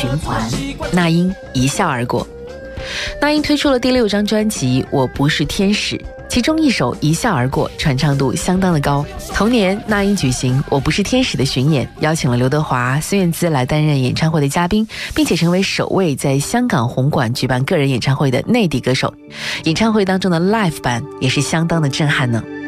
循环。那英一笑而过。那英推出了第6张专辑《我不是天使》，其中一首《一笑而过》传唱度相当的高。同年，那英举行《我不是天使》的巡演，邀请了刘德华、孙燕姿来担任演唱会的嘉宾，并且成为首位在香港红馆举办个人演唱会的内地歌手。演唱会当中的 live 版也是相当的震撼呢。